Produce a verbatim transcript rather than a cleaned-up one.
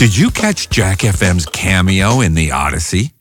Did you catch Jack F M's cameo in the Odyssey?